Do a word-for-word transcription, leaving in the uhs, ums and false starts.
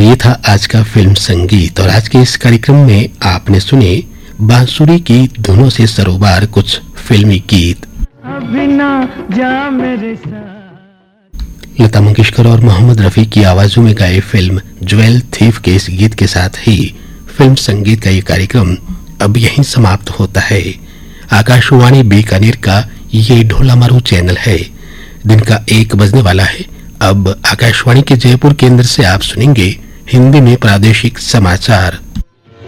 ये था आज का फिल्म संगीत और आज के इस कार्यक्रम में आपने सुने बांसुरी की धुनों से सरोबार कुछ फिल्मी गीत। अभी ना जा मेरे साथ। लता मंगेशकर और मोहम्मद रफी की आवाजों में गाए फिल्म ज्वेल थीफ के इस गीत के साथ ही फिल्म संगीत का ये कार्यक्रम अब यहीं समाप्त होता है। आकाशवाणी बीकानेर का ये ढोला मारू चैनल है। दिन का एक बजने वाला है। अब आकाशवाणी के जयपुर केंद्र से आप सुनेंगे हिंदी में प्रादेशिक समाचार।